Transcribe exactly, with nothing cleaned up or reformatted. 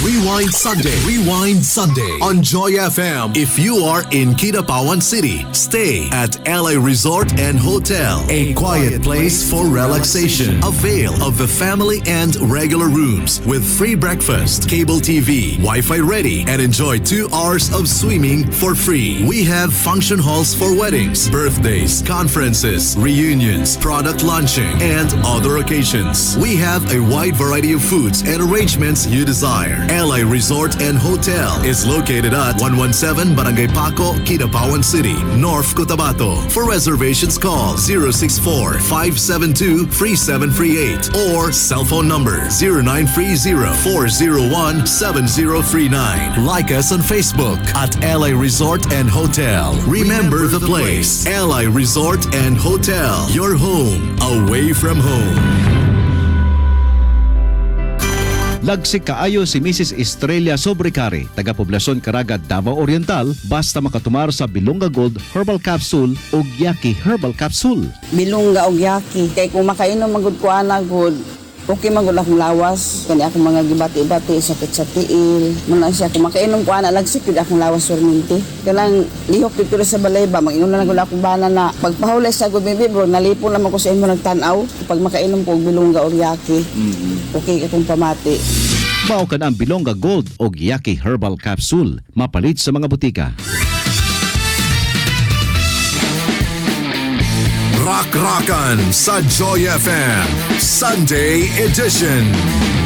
Rewind Sunday. Rewind Sunday on Joy F M. If you are in Kidapawan City, stay at L A Resort and Hotel, a quiet place for relaxation. Avail of the family and regular rooms with free breakfast, cable T V, Wi-Fi ready, and enjoy two hours of swimming for free. We have function halls for weddings, birthdays, conferences, reunions, product launching, and other occasions. We have a wide variety of foods and arrangements you desire. L A Resort and Hotel is located at one seventeen Barangay Paco, Kidapawan City, North Cotabato. For reservations, call zero six four, five seven two, three seven three eight or cell phone number zero nine three zero, four zero one, seven zero three nine. Like us on Facebook at L A Resort and Hotel. Remember the place, L A Resort and Hotel. Your home away from home. Lagsik kaayo si Missus Estrella Sobrecari, taga-poblasyon Caraga, Davao Oriental, basta makatumar sa Bilonga Gold Herbal Capsule o Yaki Herbal Capsule. Bilonga o Yaki, kay kung makainom magud ko ana good, okay magud akong lawas, kani akong mga gibati-bati, sakit sa tiil, muna siya kung makainom ko ana lagsik gud akong lawas surminti. Kanang lihok dito sa balay ba, mag-inom na lang gud akong bana na pagpahulay sa gubibi bro, nalipon naman ko sa imo nagtan-aw, pag makainom ko og Bilonga o Yaki. Mm-hmm. Okay akong pamati. Mao ka na ang Bilonga Gold o Yaki Herbal Capsule, mapalit sa mga butika. Rock Rockan sa Joy F M Sunday Edition.